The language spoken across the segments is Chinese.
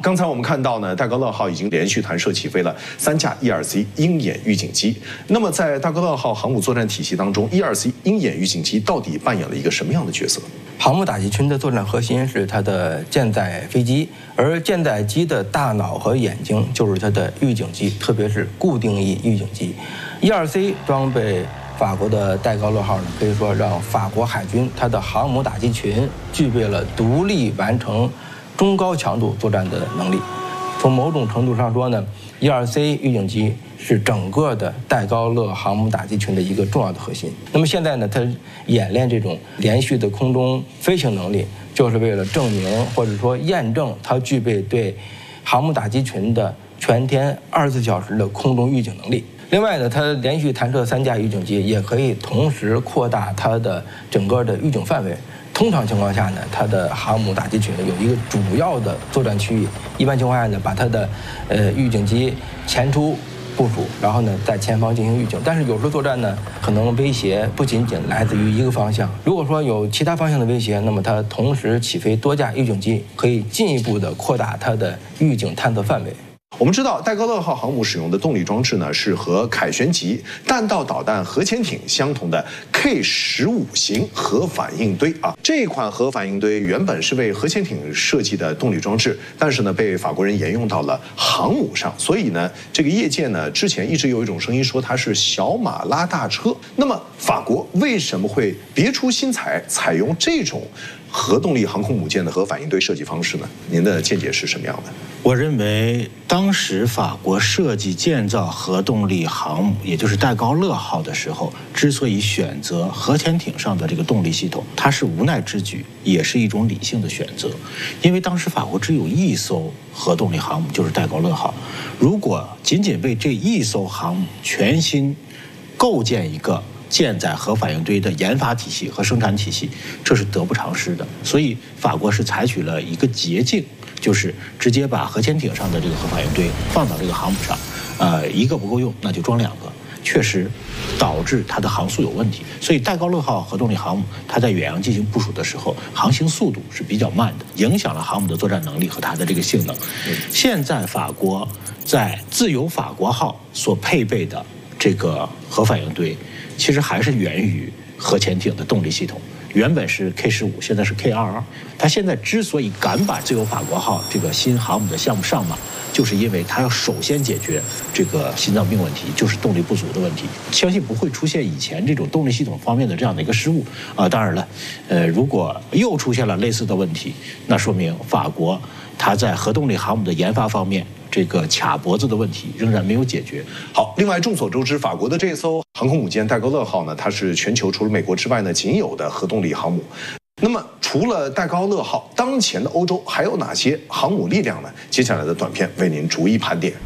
刚才我们看到呢，戴高乐号已经连续弹射起飞了3架E-2C鹰眼预警机。那么在戴高乐号航母作战体系当中，E-2C鹰眼预警机到底扮演了一个什么样的角色？ 航母打击群的作战核心是它的舰载飞机，而舰载机的大脑和眼睛就是它的预警机，特别是固定翼预警机。E-2C 装备法国的戴高乐号呢，可以说让法国海军它的航母打击群具备了独立完成中高强度作战的能力。从某种程度上说呢，E-2C预警机是整个的戴高乐航母打击群的一个重要的核心。那么现在呢，它演练这种连续的空中飞行能力，就是为了证明或者说验证它具备对航母打击群的全天24小时的空中预警能力。另外呢，它连续弹射3架预警机，也可以同时扩大它的整个的预警范围。通常情况下呢，它的航母打击群有一个主要的作战区域，一般情况下呢，把它的预警机前出部署，然后呢在前方进行预警。但是有时候作战呢，可能威胁不仅仅来自于一个方向，如果说有其他方向的威胁，那么它同时起飞多架预警机，可以进一步的扩大它的预警探测范围。 我们知道，戴高乐号航母使用的动力装置呢，是和凯旋级弹道导弹核潜艇相同的 K-15型核反应堆啊。这款核反应堆原本是为核潜艇设计的动力装置，但是呢，被法国人沿用到了航母上。所以呢，这个业界呢，之前一直有一种声音说它是小马拉大车。那么，法国为什么会别出心裁，采用这种核动力航空母舰的核反应堆设计方式呢？您的见解是什么样的？ 我认为，当时法国设计建造核动力航母，也就是戴高乐号的时候，之所以选择核潜艇上的这个动力系统，它是无奈之举，也是一种理性的选择。因为当时法国只有1艘核动力航母，就是戴高乐号。如果仅仅为这1艘航母全新构建一个舰载核反应堆的研发体系和生产体系，这是得不偿失的。所以法国是采取了一个捷径，就是直接把核潜艇上的这个核反应堆放到这个航母上，一个不够用，那就装2个，确实导致它的航速有问题。所以戴高乐号核动力航母，它在远洋进行部署的时候，航行速度是比较慢的，影响了航母的作战能力和它的这个性能。现在法国在自由法国号所配备的这个核反应堆，其实还是源于核潜艇的动力系统。原本是 K-15，现在是 K-22。它现在之所以敢把自由法国号这个新航母的项目上马，就是因为它要首先解决这个心脏病问题，就是动力不足的问题。相信不会出现以前这种动力系统方面的这样的一个失误啊。当然了，如果又出现了类似的问题，那说明法国它在核动力航母的研发方面，这个卡脖子的问题仍然没有解决。 好，另外众所周知，法国的这艘航空母舰戴高乐号呢，它是全球除了美国之外呢仅有的核动力航母。那么除了戴高乐号，当前的欧洲还有哪些航母力量呢？接下来的短片为您逐一盘点。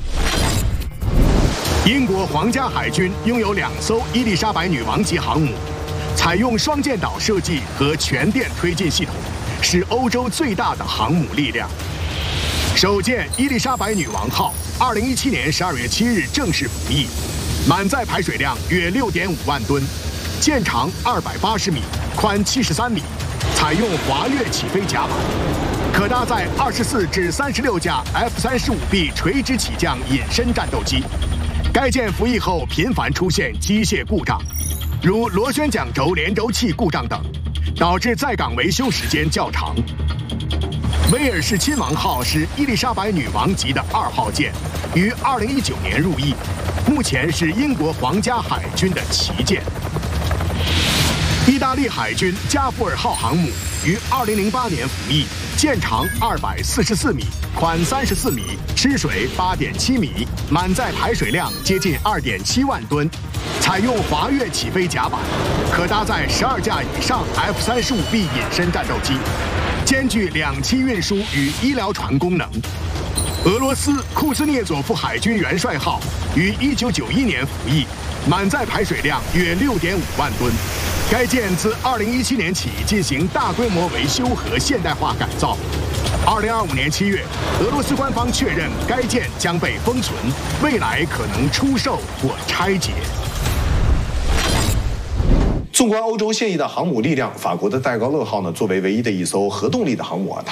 英国皇家海军拥有2艘伊丽莎白女王级航母，采用双舰岛设计和全电推进系统，是欧洲最大的航母力量。首舰伊丽莎白女王号，2017年12月7日正式服役，满载排水量约6.5万吨，舰长280米，宽73米，采用滑跃起飞甲板，可搭载24至36架 F-35B 垂直起降隐身战斗机。该舰服役后频繁出现机械故障，如螺旋桨轴连轴器故障等，导致在岗维修时间较长。威尔士亲王号是伊丽莎白女王级的2号舰，于2019年入役，目前是英国皇家海军的旗舰。意大利海军加布尔号航母于2008年服役，舰长244米，宽34米，吃水8.7米，满载排水量接近2.7万吨，采用滑跃起飞甲板，可搭载12架以上 F-35B 隐身战斗机，兼具2栖运输与医疗船功能。俄罗斯库兹涅佐夫海军元帅号于1991年服役，满载排水量约6.5万吨。该舰自2017年起进行大规模维修和现代化改造。2025年7月，俄罗斯官方确认该舰将被封存，未来可能出售或拆解。 纵观欧洲现役的航母力量，法国的戴高乐号呢，作为唯一的一艘核动力的航母啊，